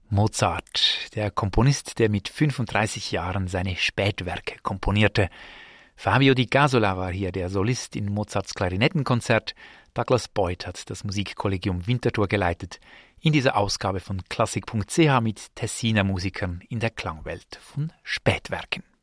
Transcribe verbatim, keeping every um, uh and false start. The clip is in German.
Mozart, der Komponist, der mit fünfunddreißig Jahren seine Spätwerke komponierte. Fabio Di Gasola war hier der Solist in Mozarts Klarinettenkonzert. Douglas Boyd hat das Musikkollegium Winterthur geleitet. In dieser Ausgabe von Klassik punkt c h mit Tessiner Musikern in der Klangwelt von Spätwerken.